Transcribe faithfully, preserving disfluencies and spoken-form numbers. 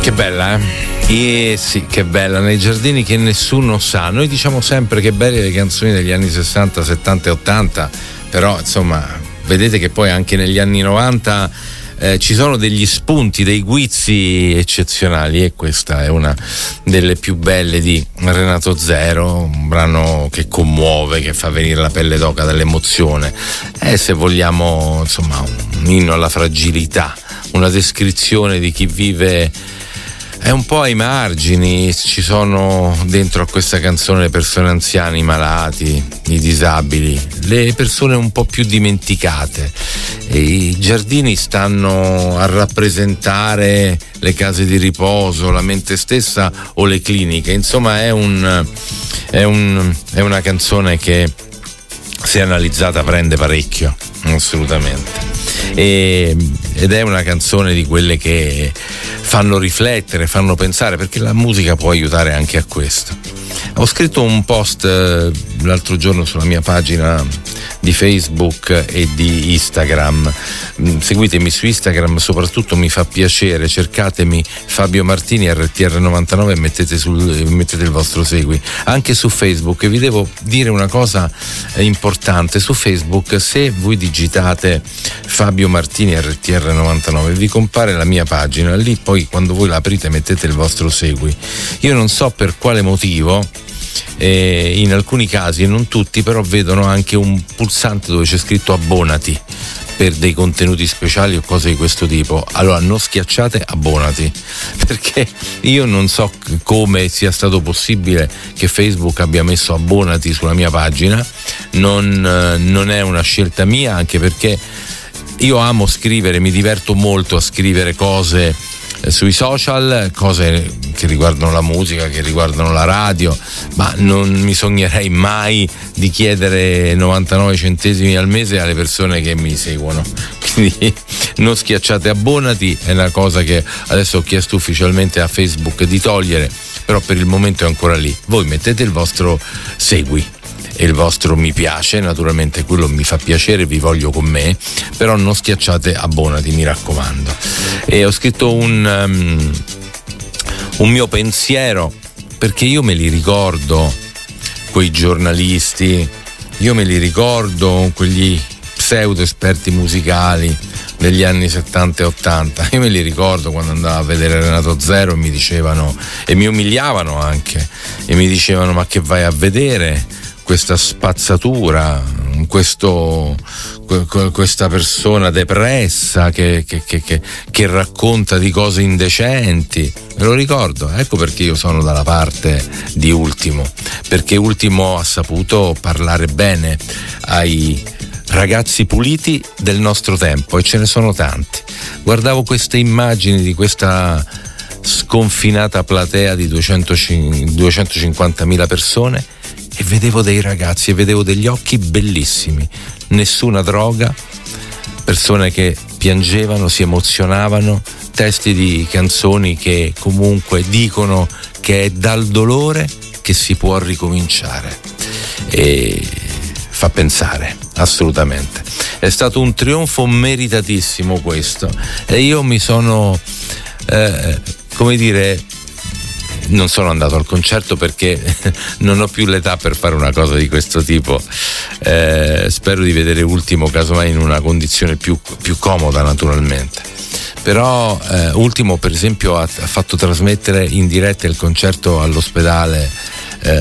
Che bella, eh? Eh sì, che bella, nei giardini che nessuno sa. Noi diciamo sempre che belle le canzoni degli anni sessanta, settanta e ottanta, però insomma, vedete che poi anche negli anni novanta eh, ci sono degli spunti, dei guizzi eccezionali, e questa è una delle più belle di Renato Zero, un brano che commuove, che fa venire la pelle d'oca dall'emozione. E se vogliamo, insomma, un inno alla fragilità, una descrizione di chi vive è un po' ai margini. Ci sono dentro a questa canzone le persone anziane, i malati, i disabili, le persone un po' più dimenticate, e i giardini stanno a rappresentare le case di riposo, la mente stessa o le cliniche. Insomma, è un è un è una canzone che, se analizzata, prende parecchio, assolutamente. E, ed è una canzone di quelle che fanno riflettere, fanno pensare, perché la musica può aiutare anche a questo. Ho scritto un post eh, l'altro giorno sulla mia pagina di Facebook e di Instagram. Seguitemi su Instagram, soprattutto mi fa piacere, cercatemi Fabio Martini R T R novantanove e mettete, sul, mettete il vostro segui. Anche su Facebook. E vi devo dire una cosa importante: su Facebook, se voi digitate Fabio Martini R T R novantanove, vi compare la mia pagina, lì poi quando voi la aprite mettete il vostro segui. Io non so per quale motivo, eh, in alcuni casi, e non tutti, però vedono anche un pulsante dove c'è scritto abbonati per dei contenuti speciali o cose di questo tipo. Allora non schiacciate abbonati, perché io non so come sia stato possibile che Facebook abbia messo abbonati sulla mia pagina. Non, non è una scelta mia, anche perché io amo scrivere, mi diverto molto a scrivere cose sui social, cose che riguardano la musica, che riguardano la radio, ma non mi sognerei mai di chiedere novantanove centesimi al mese alle persone che mi seguono. Quindi non schiacciate abbonati, è una cosa che adesso ho chiesto ufficialmente a Facebook di togliere, però per il momento è ancora lì. Voi mettete il vostro segui e il vostro mi piace, naturalmente quello mi fa piacere, vi voglio con me, però non schiacciate abbonati, mi raccomando. E ho scritto un um, un mio pensiero, perché io me li ricordo quei giornalisti, io me li ricordo quegli pseudo esperti musicali degli anni settanta e ottanta, io me li ricordo quando andavo a vedere Renato Zero e mi dicevano, e mi umiliavano anche, e mi dicevano: ma che vai a vedere questa spazzatura, questo, questa persona depressa che, che, che, che, che racconta di cose indecenti? Me lo ricordo, ecco perché io sono dalla parte di Ultimo, perché Ultimo ha saputo parlare bene ai ragazzi puliti del nostro tempo, e ce ne sono tanti. Guardavo queste immagini di questa sconfinata platea di duecentocinquantamila persone e vedevo dei ragazzi e vedevo degli occhi bellissimi, nessuna droga, persone che piangevano, si emozionavano, testi di canzoni che comunque dicono che è dal dolore che si può ricominciare, e fa pensare, assolutamente. È stato un trionfo meritatissimo questo, e io mi sono eh, come dire, non sono andato al concerto perché non ho più l'età per fare una cosa di questo tipo. Eh, spero di vedere Ultimo casomai in una condizione più, più comoda, naturalmente. Però eh, Ultimo, per esempio, ha, ha fatto trasmettere in diretta il concerto all'ospedale